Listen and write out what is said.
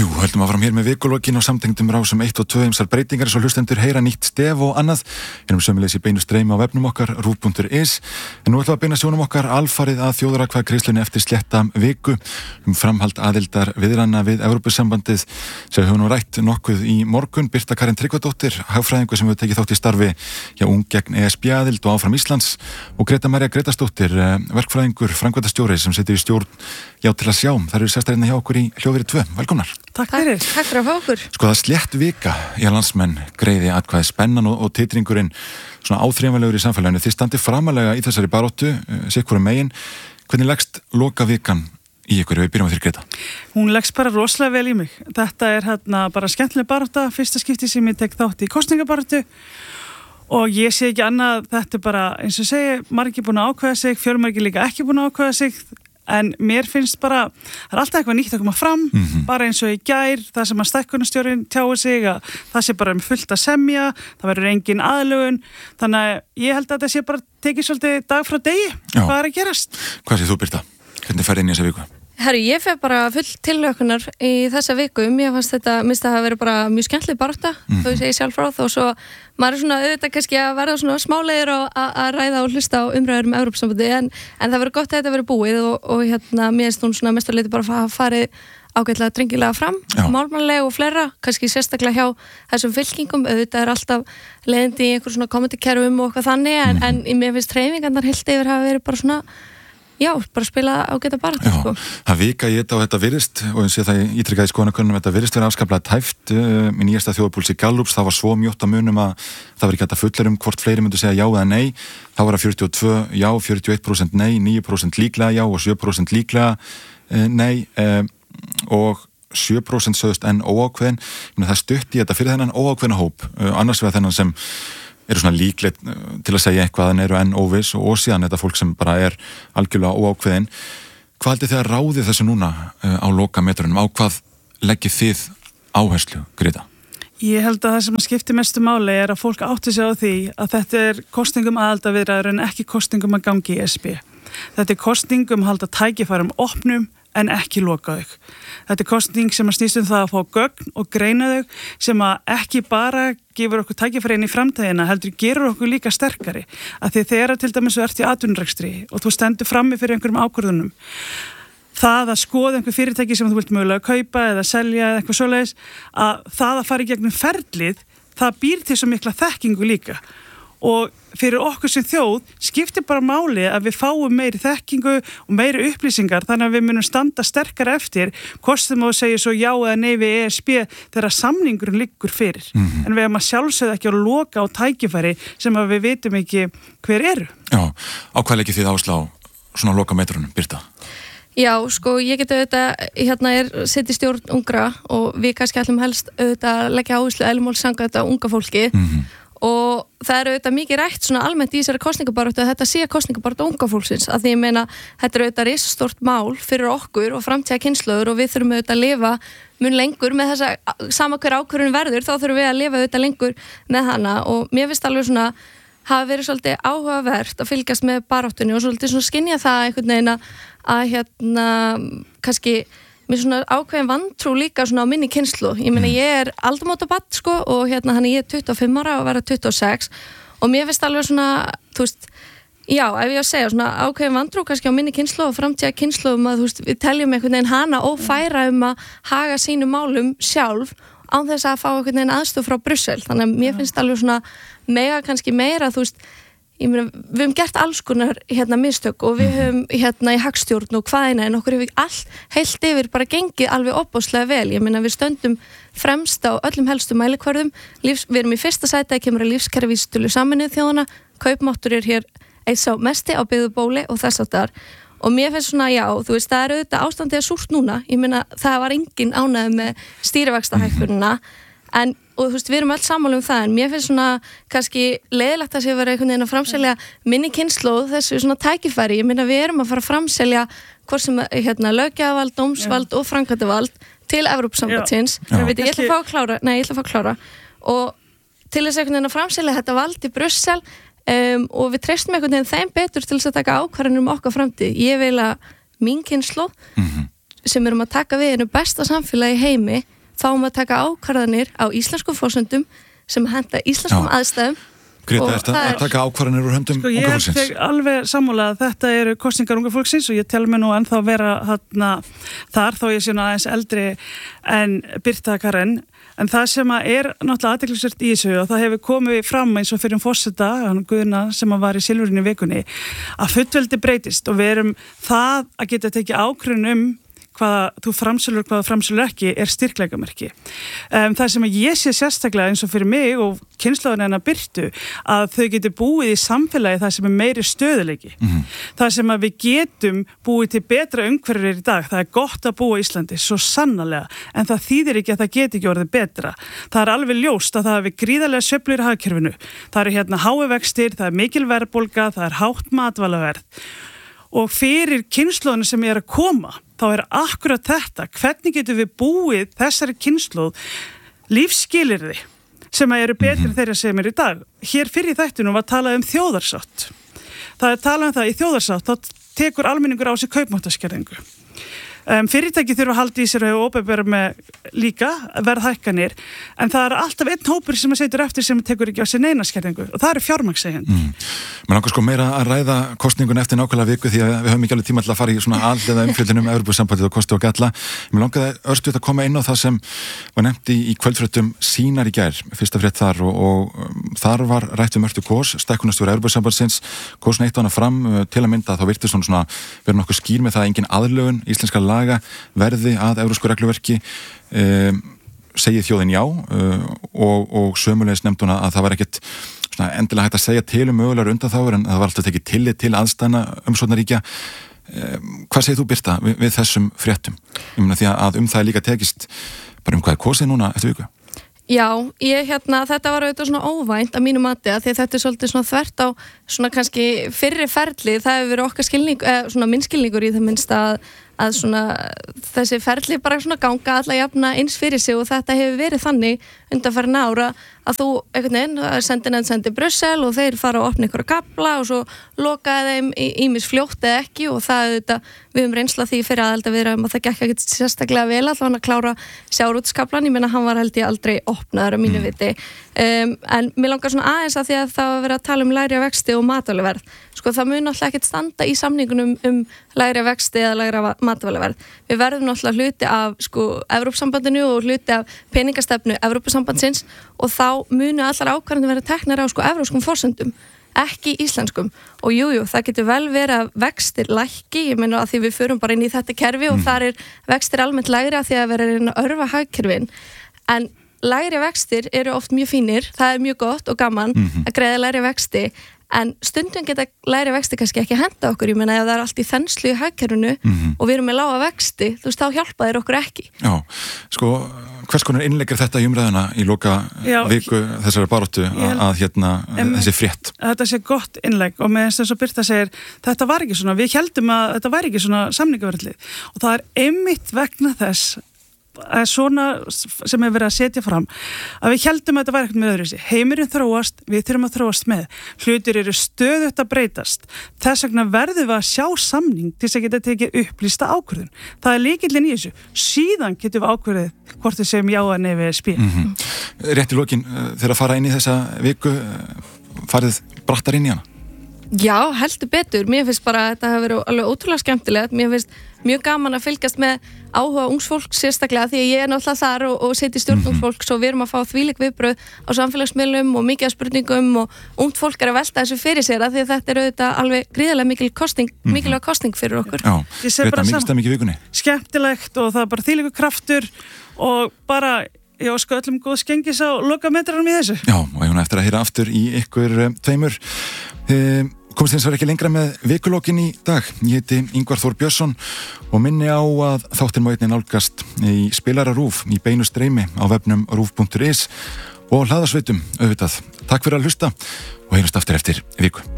Jú, höldum áfram hér með vikulokkin og samtengdum rásum 1 og 2 ýmsar breytingar svo hlustendur heyra nýtt stef og annað. Erum sömuleiðis í beinu streymi á vefnum okkar rúv.is. En nú ætlum við að beina sjónum okkar alfarið að þjóðaratkvæðagreiðslunni eftir slétta viku framhald aðildar viðræðna við Evrópusambandið sem við höfum nú rætt nokkuð í morgun. Birta Karen Tryggvadóttir, hagfræðingur sem hefur tekið þátt í starfi hjá Ung gegn ESB-aðild og Áfram Íslands og Greta María Gretarsdóttir, verkfræðingur, framkvæmdastjóri sem situr í stjórn Já til að sjá. Það eru sestarinn hjá okkur í Hljóðverið 2. Velkomnar. Takk fyrir. Takk fyrir að fá okkur. Sko það slétt vika í að landsmenn greiði atkvæði spennan og titringurinn svona áþreifanlegur í samfélaginu. Þið standið framalega í þessari baróttu, sikkurum megin. Hvernig leggst loka vikan í ykkur? Við byrjum að þér Greta. Hún leggst bara rosalega vel í mig. Þetta er bara skemmtileg barótta, fyrsta skipti sem ég tek þátt í kosningabaróttu og ég sé ekki annað, þetta er bara eins og segi, margir búin að ákveða sig, fjölmargir líka ekki búin að ákveða sig. En mér finnst bara, það alltaf eitthvað nýtt að koma fram, bara eins og í gær, það sem að stækkunarstjórinn tjáir sig, að það sé bara fullt að semja, það verður engin aðlögun, þannig að ég held að þetta sé bara tekið svolítið dag frá degi, hvað er að gerast? Hvað sé þú Birta? Hvernig ferð inn í þessa viku? Herru, ég fer bara full tillökunar í þessa viku, mér fannst þetta, minnst að það verið bara mjög skemmtileg barátta, þó ég segi sjálf frá þó svo maður er svona auðvitað kannski að verða svona smálegir og að ræða og hlusta á umræður Evrópusambandi en það verið gott að þetta verið búið og mér finnst hún svona mestu leiti bara að farið ágætlega drengilega fram, málmannlega og fleira, kannski sérstaklega hjá þessum fylkingum, auðvitað er alltaf leiðindi í einhver svona kommentarkerfum og eitthvað þannig en mér finnst hreyfingarnar heilt yfir hafa verið bara svona bara spila ágæta barátta sko. Það vika í þetta og þetta virðist og eins og það ítrykkaði skoðanakönnunum þetta virðist vera afskaplega tæft í nýjasta þjóðarpúlsi Gallups, það var svo mjótt að munum að það var ekki hægt að fullera hvort fleiri myndu segja já eða nei, þá var það 42 já, 41% nei, 9% líklega já og 7% líklega nei og 7% sögðust en óákveðin, það stutti þetta fyrir þennan óákveðna hóp, annars vegar þennan sem eru svona líklegt til að segja eitthvað en eru enn óviss og síðan þetta fólk sem bara er algjörlega óákveðin. Hvað haldið þið að ráði þessu núna á lokametrunum? Á hvað leggið þið áherslu, Greta? Ég held að það sem skiptir mestu máli er að fólk átti sig á því að þetta er kosningum aðildarviðræður en ekki kosningum að gangi í ESB. Þetta er kosningum að halda tækifærum opnum en ekki loka þau. Þetta er kosning sem að snýst það að fá gögn og greina þau sem að ekki bara gefur okkur tækifæri inn í framtíðina, heldur gerur okkur líka sterkari. Af því þegar til dæmis þú ert í atvinnurekstri og þú stendur frammi fyrir einhverjum ákvörðunum, það að skoða einhver fyrirtæki sem þú vilt mögulega kaupa eða selja eða eitthvað svoleiðis, að það að fara í gegnum ferlið, það býr til svo mikla þekkingu líka. Og fyrir okkur sem þjóð skiptir bara máli að við fáum meiri þekkingu og meiri upplýsingar þannig að við munum standa sterkar eftir hvort sem þú segir svo já eða nei við ESB þegar samningurinn liggur fyrir. En við erum að sjálfsögðu ekki að loka á tækifæri sem að við vitum ekki hver eru. Já, á hvað leggið þið áherslu á svona lokametrunum, Birta? Já, sko, ég geti auðvitað, sitt í stjórn ungra og við kannski ætlum helst auðvitað að leggja áherslu eðlumál sanga þetta unga fólki og það er auðvitað mikið rætt svona almennt í þessari kosningabaráttu að þetta sé kosningabaráttu unga fólksins að því ég meina þetta er auðvitað risastórt mál fyrir okkur og framtíða kynslóður og við þurfum auðvitað að lifa mun lengur með þessa sama hver ákvörðun verður þá þurfum við að lifa auðvitað lengur með hana og mér finnst alveg svona hafa verið svolítið áhugavert að fylgjast með baráttunni og svolítið svona skynja það einhvern veginn að kannski mér svona ákveðin vantrú líka svona á minni kynslu. Ég meina ég er aldamótabarn sko og hann ég er 25 ára og verða 26 og mér finnst alveg svona, þú veist, já, ef ég að segja svona ákveðin vantrú kannski á minni kynslu og framtíða kynslu að þú veist, við teljum einhvern veginn hana ófæra að haga sínum málum sjálf án þess að fá einhvern veginn aðstoð frá Brussel. Þannig að mér finnst alveg svona mega kannski meira, þú veist, ég meina, við höfum gert alls konar mistök og við höfum í hagstjórn og hvaðina en okkur hefur allt heilt yfir bara gengið alveg opbóðslega vel. Ég meina við stöndum fremst á öllum helstu mælikvörðum, við erum í fyrsta sæti að kemur að lífskjaravísitölu Sameinuðu þjóðanna, kaupmáttur er hér eitt sá mesti á byggðu bóli og þess áttar. Og mér finnst svona, já, þú veist, það er auðvitað ástandið að súrt núna, ég meina það var engin ánægð með stýrivaxtahækkunina og þú veist, við erum öll sammála það en mér finnst svona kannski leiðilegt að sé vera einhvern veginn að framselja minni kynslóð þessu svona tækifæri, ég meina við erum að fara að framselja hvort sem löggjafavald, dómsvald og framkvæmdavald til Evrópusambandsins. Ég ætla að fá að klára og til þess einhvern veginn að framselja þetta vald í Brussel og við treystum einhvern veginn þeim betur til þess að taka ákvarðanir okkar framtíð. Ég vil að mín kynslóð sem erum að taka við einu besta samfélagi í heimi fáum að taka ákvarðanir á íslenskum forsendum sem henta íslenskum aðstæðum. Greta, er að taka ákvarðanir úr höndum unga fólksins? Ég alveg sammála að þetta eru kosningar unga fólksins og ég tel mig nú ennþá vera þar þó ég sé nú aðeins eldri en Birta Karen. En það sem er náttúrulega athyglisvert í þessu og það hefur komið fram eins og fyrir forseta, Guðna sem var í Silfurinn í vikunni, að fullveldi breytist og við erum það að geta tekið ákvörðun hvaða þú framsölur, hvaða framsölur ekki er styrkleikamerki. Það sem ég sé sérstaklega eins og fyrir mig og kynslóðin hennar Birtu að þau getur búið í samfélagi það sem er meiri stöðuleiki. Það sem að við getum búið til betra umhverfir í dag. Það er gott að búa í Íslandi, svo sannarlega, en það þýðir ekki að það geti ekki orðið betra. Það er alveg ljóst að það hafi gríðarlega sveiflur í hagkerfinu. Það eru hérna hái vextir, það er mikil verðbólga, það er hátt matvælaverð. Og fyrir kynslóðinu sem er að koma, þá er akkurat þetta, hvernig getum við búið þessari kynslóð lífsskilyrði sem eru betri þeirra sem er í dag. Hér fyrir þættinum var talað um þjóðarsátt. Það er talað um það í þjóðarsátt, þá tekur almenningur á sig kaupmáttaskerðingu. Fyrirtæki þurfa að halda í sér og opinbera með líka verðhækkanir en það er alltaf einn hópur sem að setur eftir sem tekur ekki á sig neina skerðingu og það eru fjármagnseigendur. Mér langar sko meira að ræða kosningun eftir nákvæmlega viku því að við höfum ekki alveg tíma til að fara í svona alliða umfjöldunum Evrópusambandið og kosti og galla. Mér langaði örstuð að koma inn á það sem var nefnt í kvöldfréttum Sýnar í gær, fyrsta frétt þar og þar var rætt Mörtu Kås, stækkunarstjóri Evrópusambandsins, Kås neitt hana fram til að mynda þá virtist hún svona vera nokkuð skýr með það að engin aðlögun íslenska laga verði að evrópsku regluverki segið þjóðin já og sömulegis nefnd hún að það var ekkert endilega hægt að segja til mögulegar undanþágur en það var alltaf tekið tillit til aðstæðna umsóknarríkja. Hvað segir þú Birta við þessum fréttum? Ég meina því að það er líka tekist bara hvað er kosið núna eftir viku? Já, þetta var auðvitað svona óvænt að mínu mati að því þetta er svolítið svona þvert á svona kannski fyrri ferli, það hefur verið okkar skilning, svona minn skilningur í það minnst að svona þessi ferli bara svona ganga alla jafna eins fyrir sig og þetta hefur verið þannig undanfarin ára að þú einhvern veginn sendi Brussel og þeir fara að opna ykkur að kapla og svo lokaði þeim ýmis fljótt eða ekki og það auðvitað, við höfum reynsla því fyrir aðildarviðræðum að það gekk ekkert sérstaklega vel allavega að klára sjávarútvegskaflann, ég meina hann var held ég aldrei opnaður á mínu viti en mér langar svona aðeins að því að það var verið að tala um lægri vexti og matvælaverð sko það mun náttúrulega ekkert standa í samningunum lægri vexti eða lægri matvælaverð við verðum náttúrulega hluti af sko Evrópusambandinu og hluti af peningastefnu Evrópusambandsins og þá munu allar ákvarðanir verið teknar á sko evrópskum forsendum ekki íslenskum og jújú, það getur vel verið að vextir lækki, ég meina að því við förum bara inn í þetta kerfi og þar er vextir almennt lægri að því að vera að örva hagkerfin en lægri vextir eru oft mjög fínir, það er mjög gott og gaman að greiða lægri vexti en stundum geta lægri vexti kannski ekki henda okkur, ég meina ef það er allt í þenslu í hagkerfinu og við erum með lága vexti, þú veist, þá hjálpa þeir okkur ekki. Já, sko, hvers konar innleggir þetta í umræðuna í loka viku þessari baráttu að þessi frétt? Þetta sé gott innlegg og með þess að Birta segir, þetta var ekki svona, við heldum að þetta var ekki svona samningaverðli og það er einmitt vegna þess að svona sem hefur verið að setja fram að við heldum að þetta var ekkert með öðru heimurinn þróast, við þurfum að þróast með hlutir eru stöðugt að breytast þess vegna verðum við að sjá samning til þess að geta tekið upplýsta ákvörðun það er lykillinn í þessu, síðan getum við ákvörðið hvort við segjum já að nei við spil Rétt í lokin, þegar að fara inn í þessa viku farið brattar inn í hana? Já, heldur betur, mér finnst bara að þetta hafi verið alveg ótrúlega skemmtilegt, mér finnst mjög gaman að fylgjast með áhuga ungsfólk sérstaklega því að ég er náttúrulega þar og seti stjórn ungsfólks og við erum að fá þvílík viðbrögð á samfélagsmiðlum og mikið af spurningum og ungt fólk er að velta þessu fyrir sér að því að þetta er auðvitað alveg gríðarlega mikilvæg kosning fyrir okkur. Já, þetta mikilvægt að mikið vikunni. Skemmtilegt og það er bara þvílíkur kraftur og bara ég óska öllum góð skengis á lokametranum í þessu. Já, og ég hún eftir að heyra aftur í ykkur tveimur. Komst eins og ekki lengra með vikulokin í dag. Ég heiti Ingvar Þór Björnsson og minni á að þáttinn má einnig nálgast í spilara RÚV í beinu streymi á vefnum ruv.is og hlaðarsveitum auðvitað. Takk fyrir að hlusta og heyrumst aftur eftir viku.